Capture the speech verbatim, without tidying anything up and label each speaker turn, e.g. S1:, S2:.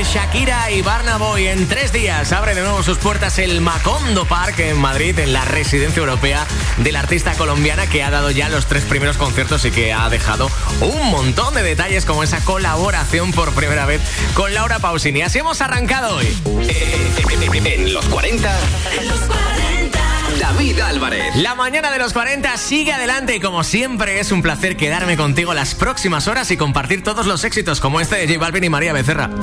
S1: Shakira y Burna Boy. En tres días abre de nuevo sus puertas el Macondo Park en Madrid, en la residencia europea de la artista colombiana, que ha dado ya los tres primeros conciertos y que ha dejado un montón de detalles, como esa colaboración por primera vez con Laura Pausini. Así hemos arrancado hoy.
S2: En los cuarenta, David Álvarez.
S1: La mañana de los cuarenta sigue adelante y, como siempre, es un placer quedarme contigo las próximas horas y compartir todos los éxitos como este de J Balvin y María Becerra.